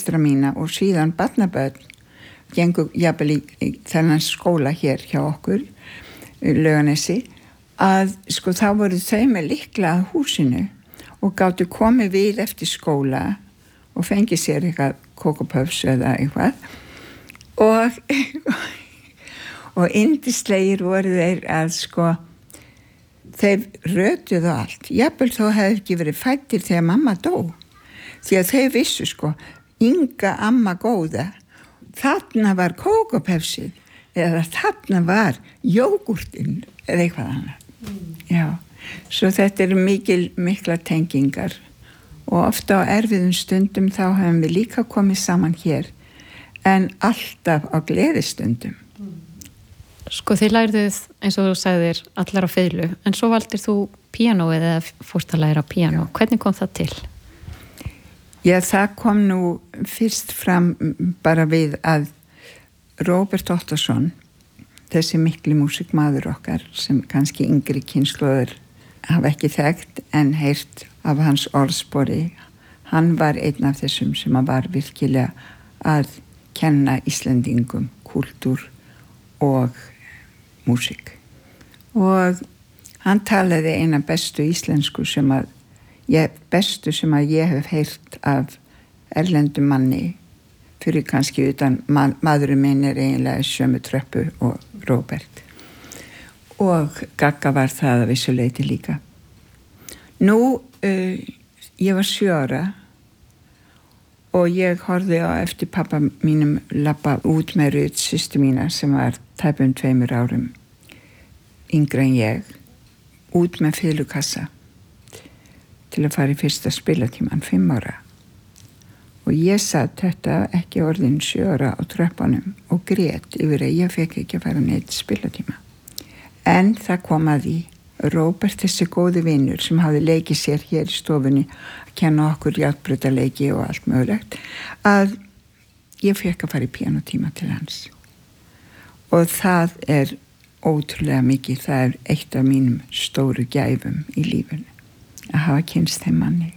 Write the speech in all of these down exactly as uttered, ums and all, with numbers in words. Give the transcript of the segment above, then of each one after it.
fóstra mína og síðan barnabörn gengu jafnvel í, í þennan skóla hér hjá okkur í Laugarnesi, að sko þá voru þau með lykla að húsinu og gátu komið við eftir skóla og fengið sér eitthvað kókopöfs eða eitthvað og og yndislegir voru þeir að sko þeir rötuðu allt, jafnvel þó hefði ekki verið fæddir þegar mamma dó, því að þau vissu sko Inga amma góða, þarna var kókopöfsið eða þarna var jógúrtinn eða eitthvað annað. Mm. Já, svo þetta eru mikil, mikla tengingar og ofta á erfiðum stundum þá hefum við líka komið saman hér en alltaf á gleðistundum. Mm. Sko þið lærðuð, eins og þú sagðir, allar á fiðlu, en svo valdir þú píanóið eða fórst að læra píanó. Já. Hvernig kom það til? Já, það kom nú fyrst fram bara við að Róbert Óttarsson, þessi mikli músikmaður okkar sem kannski yngri kynslóður hafa ekki þekkt en heyrt af hans orðspori, hann var einn af þessum sem var virkilega að kenna Íslendingum kúltúr og músík. Og hann talaði eina bestu íslensku sem að ég, bestu sem að ég hef heyrt af erlendum manni fyrir kannski utan ma- maðurinn minn er eiginlega sömu tröppu og Róbert. Og Gagga var það að vissu leyti líka. Nú, uh, ég var sjö ára og ég horfði á eftir pappa mínum labba út með Rut, systur mína, sem var tæpum tveimur árum yngri en ég, út með fiðlukassa til að fara í fyrsta spilatíman, fimm ára. Og ég satt þetta ekki orðin sjö ára á tröppunum og grét yfir að ég fekk ekki að fara neitt spilatíma. En það kom að því, Róbert, þessi góði vinur sem hafði leikið sér hér í stofunni að kenna okkur járnbrautarleiki og allt mögulegt, að ég fekk að fara í píanótíma til hans. Og það er ótrúlega mikið, það er eitt af mínum stóru gæfum í lífinu, að hafa kynst þeim manni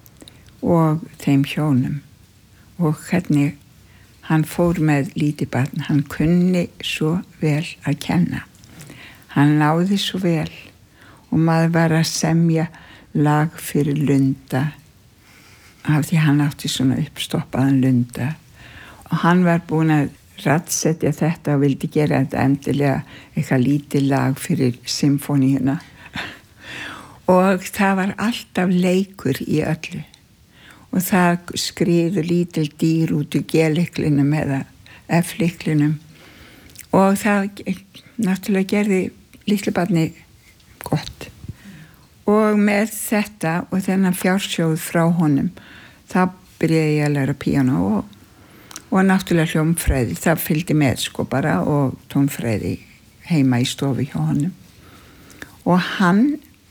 og þeim hjónum og hvernig hann fór með lítið barn, hann kunni svo vel að kenna, hann náði svo vel og maður var að semja lag fyrir Lunda af því hann átti svona uppstoppaðan Lunda og hann var búin að rattsetja þetta og vildi gera þetta endilega eitthvað lítið lag fyrir symfóníuna og það var alltaf leikur í öllu og það skriðu lítil dýr út úr G-lyklinum eða F-lyklinum og það náttúrulega gerði litlu barni gott og með þetta og þennan fjársjóð frá honum þá byrjaði ég að læra píanó og, og náttúrulega hljómfræði, það fylgdi með sko bara og tónfræði heima í stofu hjá honum og hann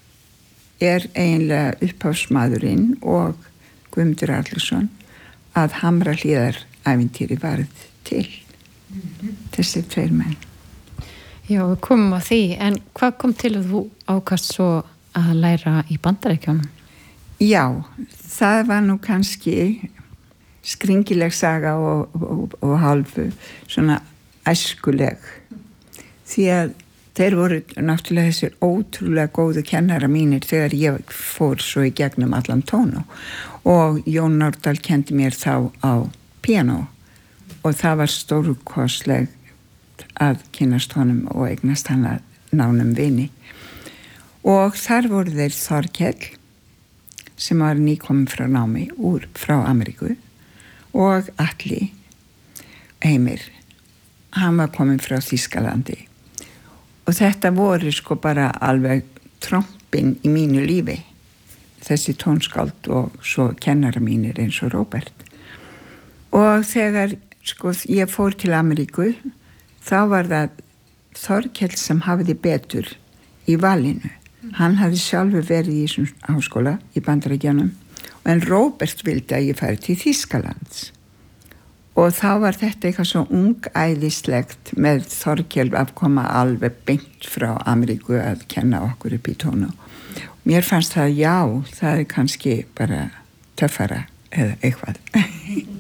er eiginlega upphafsmaðurinn og Guðmundur Arnlaugsson að Hamrahlíðar ævintýri varð til. Mm-hmm. Þessi tveir menn. Já, við komum á því, en hvað kom til að þú ákast svo að læra í Bandaríkjunum? Já, það var nú kannski skringileg saga og, og, og hálfu svona æskuleg því að þeir voru náttúrulega þessir ótrúlega góðu kennara mínir þegar ég fór svo í gegnum allan tónu og Jón Nordal kendi mér þá á píanó og það var stórkostlegt að kynnast honum og eignast hann að nánum vini og þar voru þeir Þorkell sem var nýkomin frá námi úr frá Ameríku og Atli Heimir, hann var komin frá Þýskalandi og þetta voru sko bara alveg trompin í mínu lífi þessi tónskáld og svo kennara mínir eins og Róbert og þegar sko ég fór til Ameríku þá var það Þorkell sem hafði betur í valinu, hann hafði sjálfur verið í þessum háskóla í Bandaríkjunum en Róbert vildi að ég færi til Þýskalands og þá var þetta eitthvað svo ungæðislegt með Þorkell að koma alveg beint frá Ameríku að kenna okkur upp í tónu. Mér fannst það já, það er kannski bara töffara eða eitthvað.